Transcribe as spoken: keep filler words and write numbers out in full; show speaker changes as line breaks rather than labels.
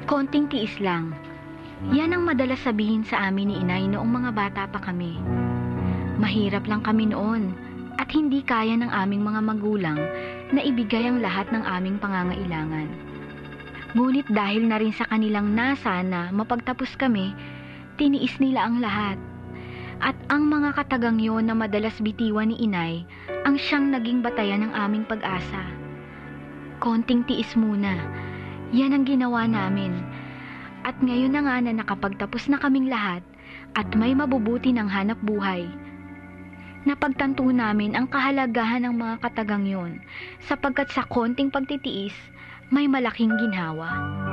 Konting tiis lang. Yan ang madalas sabihin sa amin ni inay noong mga bata pa kami. Mahirap lang kami noon at hindi kaya ng aming mga magulang na ibigay ang lahat ng aming pangangailangan. Ngunit dahil na rin sa kanilang nasa na mapagtapos kami, tiniis nila ang lahat. At ang mga katagang yon na madalas bitiwan ni inay ang siyang naging batayan ng aming pag-asa. Konting tiis muna. Yan ang ginawa namin. At ngayon na nga na nakapagtapos na kaming lahat at may mabubuti ng hanap buhay, napagtanto namin ang kahalagahan ng mga katagang yon sapagkat sa konting pagtitiis, may malaking ginhawa.